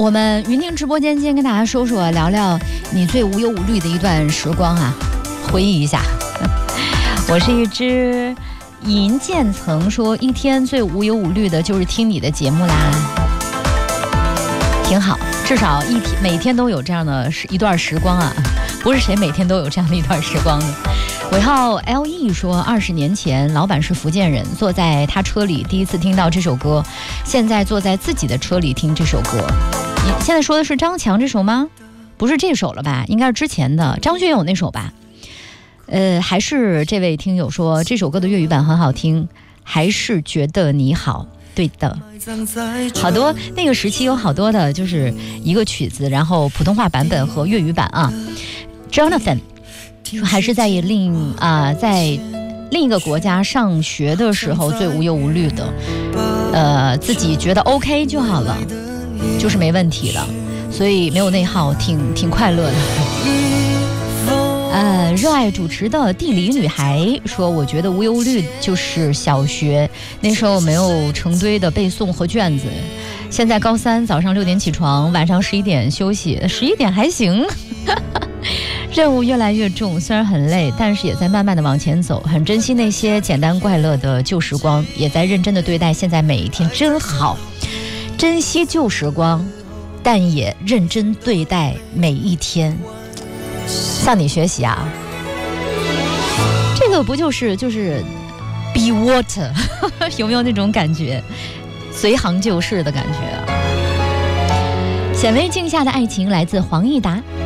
我们云听直播间今天跟大家说说聊聊你最无忧无虑的一段时光啊，回忆一下。我是一只银渐层说一天最无忧无虑的就是听你的节目啦，挺好，至少每天都有这样的一段时光啊，不是谁每天都有这样的一段时光的。尾号 LE 说20年前老板是福建人，坐在他车里第一次听到这首歌，现在坐在自己的车里听这首歌。你现在说的是张强这首吗？不是这首了吧，应该是之前的张学友那首吧。还是这位听友说这首歌的粤语版很好听，还是觉得你好。对的，好多那个时期有好多的就是一个曲子，然后普通话版本和粤语版啊。Jonathan 说还是在另一个国家上学的时候最无忧无虑的，自己觉得 OK 就好了，就是没问题了，所以没有内耗，挺快乐的。热爱主持的地理女孩说，我觉得无忧无虑就是小学那时候没有成堆的背诵和卷子，现在高3早上6点起床，晚上11点休息，11点还行。任务越来越重，虽然很累，但是也在慢慢的往前走，很珍惜那些简单快乐的旧时光，也在认真的对待现在每一天，真好，珍惜旧时光，但也认真对待每一天。向你学习啊，这个不就是be water 有没有那种感觉，随行就市的感觉啊。显微镜下的爱情来自黄义达。